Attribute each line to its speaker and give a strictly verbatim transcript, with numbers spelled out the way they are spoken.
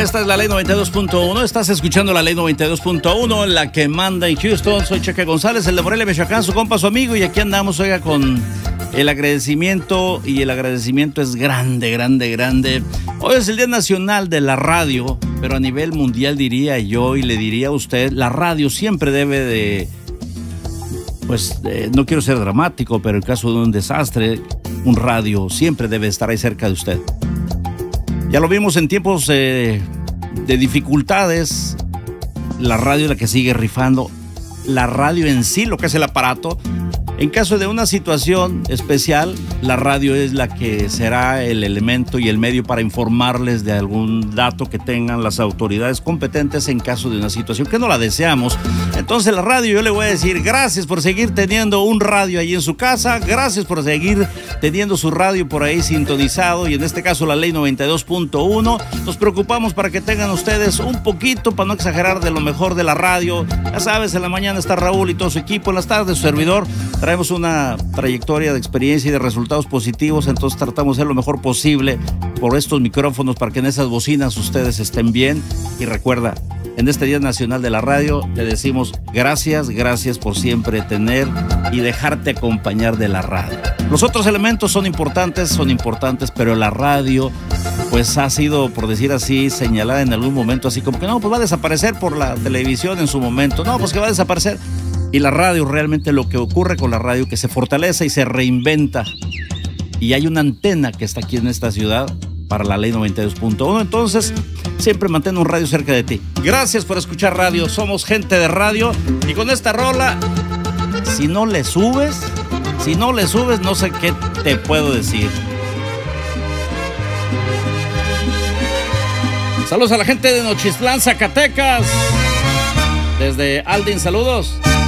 Speaker 1: Esta es la Ley noventa y dos punto uno. Estás escuchando la Ley noventa y dos punto uno, la que manda en Houston. Soy Cheque González, el de Morelia, Michoacán, su compa, su amigo. Y aquí andamos, oiga, con el agradecimiento. Y el agradecimiento es grande, grande, grande. Hoy es el Día Nacional de la Radio, pero a nivel mundial diría yo y le diría a usted, la radio siempre debe de... Pues eh, no quiero ser dramático, pero en caso de un desastre, un radio siempre debe estar ahí cerca de usted. Ya lo vimos en tiempos eh, de dificultades, la radio es la que sigue rifando, la radio en sí, lo que es el aparato. En caso de una situación especial, la radio es la que será el elemento y el medio para informarles de algún dato que tengan las autoridades competentes en caso de una situación que no la deseamos. Entonces la radio, yo le voy a decir gracias por seguir teniendo un radio ahí en su casa, gracias por seguir teniendo su radio por ahí sintonizado, y en este caso la Ley noventa y dos punto uno. Nos preocupamos para que tengan ustedes un poquito, para no exagerar, de lo mejor de la radio. Ya sabes, en la mañana está Raúl y todo su equipo, en las tardes su servidor. Traemos una trayectoria de experiencia y de resultados positivos, entonces tratamos de hacer lo mejor posible por estos micrófonos para que en esas bocinas ustedes estén bien. Y recuerda, en este Día Nacional de la Radio te decimos gracias, gracias por siempre tener y dejarte acompañar de la radio. Los otros elementos son importantes, son importantes, pero la radio pues ha sido, por decir así, señalada en algún momento así como que no, pues va a desaparecer por la televisión en su momento, no, pues que va a desaparecer. Y la radio, realmente lo que ocurre con la radio, que se fortalece y se reinventa. Y hay una antena que está aquí en esta ciudad para la Ley noventa y dos punto uno. Entonces, siempre mantén un radio cerca de ti. Gracias por escuchar radio. Somos gente de radio. Y con esta rola, si no le subes, si no le subes, no sé qué te puedo decir. Saludos a la gente de Nochistlán, Zacatecas. Desde Aldin, saludos.